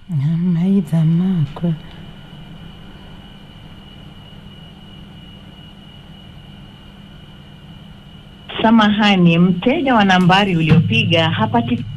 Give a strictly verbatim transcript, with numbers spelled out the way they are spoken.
Aidha makwa. Samahani, mteja wa nambari uliopiga hapati